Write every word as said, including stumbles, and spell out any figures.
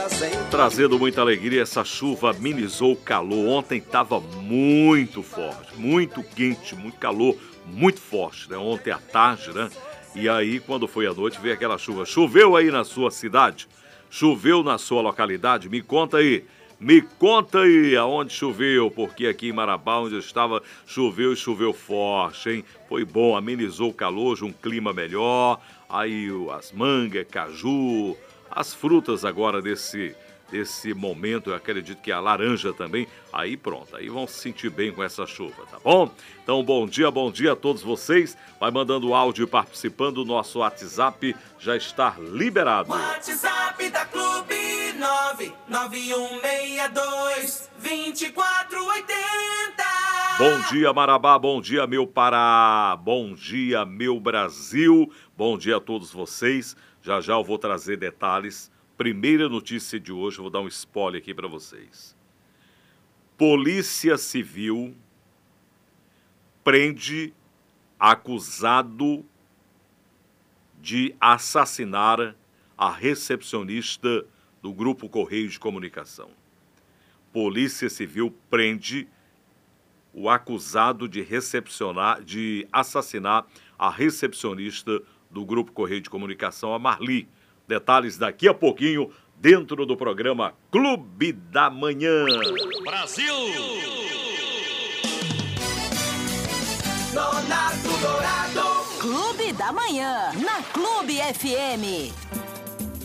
Trazendo muita alegria, essa chuva amenizou o calor. Ontem estava muito forte, muito quente, muito calor, muito forte, né? Ontem à tarde, né? E aí, quando foi à noite, veio aquela chuva. Choveu aí na sua cidade? Choveu na sua localidade? Me conta aí. Me conta aí aonde choveu, porque aqui em Marabá, onde eu estava, choveu e choveu forte, hein? Foi bom, amenizou o calor, um clima melhor. Aí as mangas, caju, as frutas agora desse, desse momento, eu acredito que a laranja também. Aí pronto, aí vão se sentir bem com essa chuva, tá bom? Então bom dia, bom dia a todos vocês. Vai mandando áudio e participando, o nosso WhatsApp já está liberado. WhatsApp da Clube nove nove um seis dois, dois quatro oito zero. Bom dia, Marabá, bom dia, meu Pará, bom dia, meu Brasil, bom dia a todos vocês. Já já eu vou trazer detalhes. Primeira notícia de hoje, eu vou dar um spoiler aqui para vocês. Polícia Civil prende acusado de assassinar a recepcionista do Grupo Correio de Comunicação. Polícia Civil prende o acusado de recepcionar, de assassinar a recepcionista do Grupo Correio de Comunicação, a Marli. Detalhes daqui a pouquinho, dentro do programa Clube da Manhã. Brasil! Dourado. Clube da Manhã, na Clube F M.